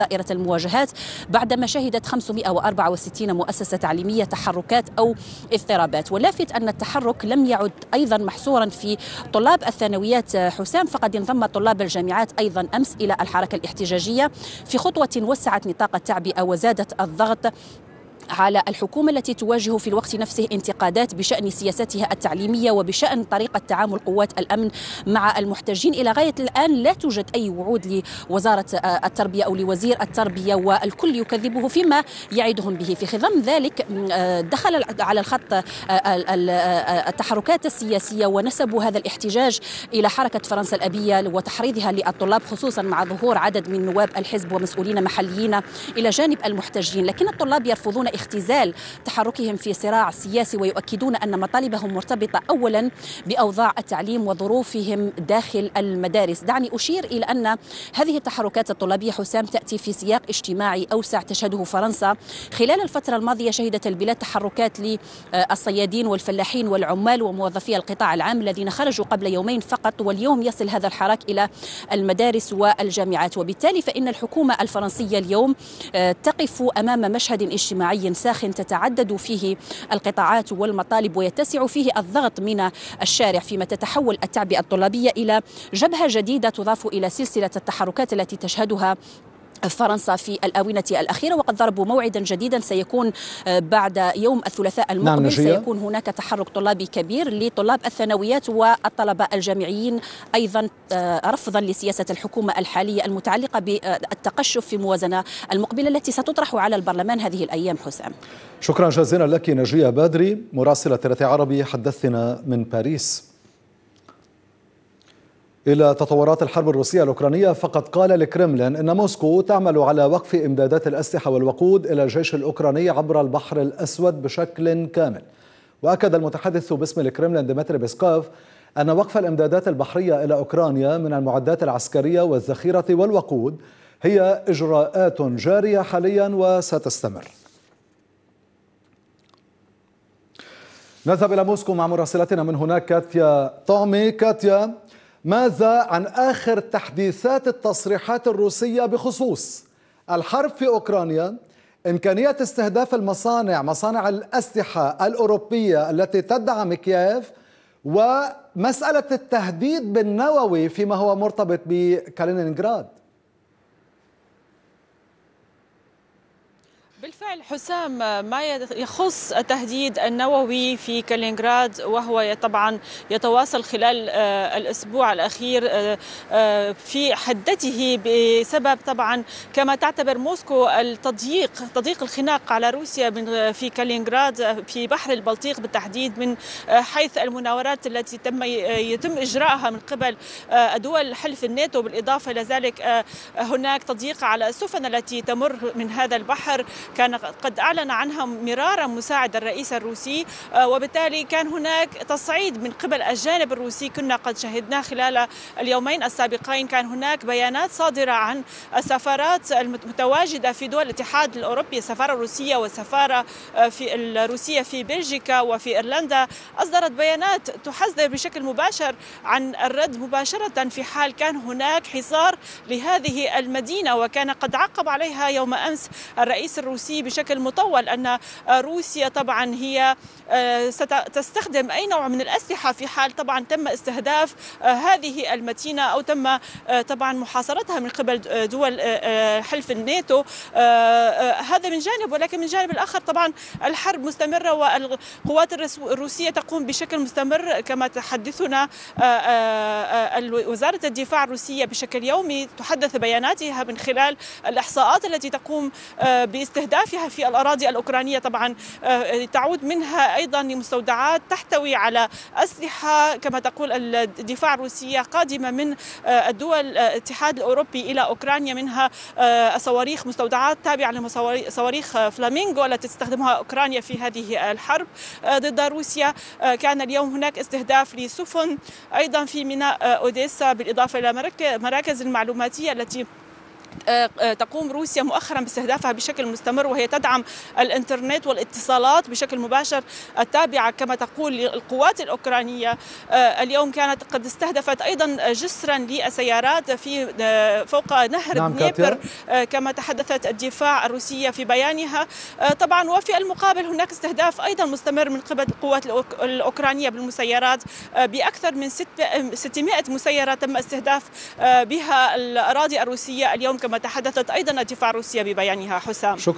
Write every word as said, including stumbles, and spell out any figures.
دائرة المواجهات بعدما شهدت خمسمئة وأربعة وستين مؤسسة تعليمية تحركات أو اضطرابات. واللافت أن التحرك لم يعد أيضا محصورا في طلاب الثانويات حسام، فقد انضم طلاب الجامعات أيضا أمس إلى الحركة الاحتجاجية في خطوة وسعت نطاق التعبئة وزادت الضغط على الحكومة التي تواجه في الوقت نفسه انتقادات بشأن سياستها التعليمية وبشأن طريقة تعامل قوات الأمن مع المحتجين. إلى غاية الآن لا توجد أي وعود لوزارة التربية أو لوزير التربية، والكل يكذبه فيما يعدهم به. في خضم ذلك دخل على الخط التحركات السياسية ونسبوا هذا الاحتجاج إلى حركة فرنسا الأبية وتحريضها للطلاب، خصوصا مع ظهور عدد من نواب الحزب ومسؤولين محليين إلى جانب المحتجين. لكن الطلاب يرفضون اختزال تحركهم في صراع سياسي ويؤكدون أن مطالبهم مرتبطة أولا بأوضاع التعليم وظروفهم داخل المدارس. دعني أشير إلى أن هذه التحركات الطلابية حسام تأتي في سياق اجتماعي أوسع تشهده فرنسا. خلال الفترة الماضية شهدت البلاد تحركات للصيادين والفلاحين والعمال وموظفي القطاع العام الذين خرجوا قبل يومين فقط، واليوم يصل هذا الحراك إلى المدارس والجامعات. وبالتالي فإن الحكومة الفرنسية اليوم تقف أمام مشهد اجتماعي ساخن تتعدد فيه القطاعات والمطالب ويتسع فيه الضغط من الشارع، فيما تتحول التعبئة الطلابية إلى جبهة جديدة تضاف إلى سلسلة التحركات التي تشهدها فرنسا في الآونة الأخيرة. وقد ضربوا موعدا جديدا سيكون بعد يوم الثلاثاء المقبل. نعم، سيكون هناك تحرك طلابي كبير لطلاب الثانويات والطلبة الجامعيين، أيضا رفضا لسياسة الحكومة الحالية المتعلقة بالتقشف في الموازنة المقبلة التي ستطرح على البرلمان هذه الأيام. حسام، شكرا جزيلا لك نجية بدري مراسلة ثلاثة عربي حدثنا من باريس. إلى تطورات الحرب الروسية الأوكرانية، فقد قال الكرملين إن موسكو تعمل على وقف إمدادات الأسلحة والوقود إلى الجيش الأوكراني عبر البحر الأسود بشكل كامل. وأكد المتحدث باسم الكرملين ديمتري بيسكوف أن وقف الإمدادات البحرية إلى أوكرانيا من المعدات العسكرية والذخيرة والوقود هي إجراءات جارية حاليا وستستمر. نذهب إلى موسكو مع مراسلتنا من هناك كاتيا طعمي. كاتيا، ماذا عن آخر تحديثات التصريحات الروسية بخصوص الحرب في أوكرانيا، إمكانية استهداف المصانع مصانع الأسلحة الأوروبية التي تدعم كييف، ومسألة التهديد بالنووي فيما هو مرتبط بكالينينغراد؟ بالفعل حسام، ما يخص التهديد النووي في كالينغراد وهو طبعا يتواصل خلال الأسبوع الأخير في حدته بسبب طبعا كما تعتبر موسكو التضييق تضييق الخناق على روسيا من في كالينغراد في بحر البلطيق بالتحديد، من حيث المناورات التي تم يتم إجراءها من قبل دول حلف الناتو. بالإضافة إلى ذلك هناك تضييق على السفن التي تمر من هذا البحر، كان قد أعلن عنها مرارا مساعد الرئيس الروسي، وبالتالي كان هناك تصعيد من قبل الجانب الروسي. كنا قد شهدنا خلال اليومين السابقين كان هناك بيانات صادرة عن السفارات المتواجدة في دول الاتحاد الأوروبي، السفارة الروسية والسفارة في الروسية في بلجيكا وفي إيرلندا، أصدرت بيانات تحذر بشكل مباشر عن الرد مباشرة في حال كان هناك حصار لهذه المدينة. وكان قد عقب عليها يوم أمس الرئيس الروسي بشكل مطول أن روسيا طبعا هي ستستخدم أي نوع من الأسلحة في حال طبعا تم استهداف هذه المدينة أو تم طبعا محاصرتها من قبل دول حلف الناتو. هذا من جانب، ولكن من جانب الآخر طبعا الحرب مستمرة والقوات الروسية تقوم بشكل مستمر. كما تحدثنا وزارة الدفاع الروسية بشكل يومي تحدث بياناتها من خلال الإحصاءات التي تقوم باستهدافها في الأراضي الأوكرانية. طبعا تعود منها أيضا لمستودعات تحتوي على أسلحة كما تقول الدفاع الروسية قادمة من الدول الاتحاد الأوروبي إلى أوكرانيا، منها صواريخ مستودعات تابعة لصواريخ فلامينغو التي تستخدمها أوكرانيا في هذه الحرب ضد روسيا. كان اليوم هناك استهداف لسفن أيضا في ميناء أوديسا، بالإضافة إلى مراكز المعلوماتية التي تقوم روسيا مؤخرا باستهدافها بشكل مستمر، وهي تدعم الانترنت والاتصالات بشكل مباشر التابعة كما تقول للقوات الأوكرانية. اليوم كانت قد استهدفت أيضا جسرا للسيارات في فوق نهر نعم دنيبر كما تحدثت الدفاع الروسية في بيانها. طبعا وفي المقابل هناك استهداف أيضا مستمر من قبل القوات الأوكرانية بالمسيرات بأكثر من ستمائة مسيرة تم استهداف بها الأراضي الروسية اليوم كما تحدثت أيضا الدفاع الروسية ببيانها. حسام.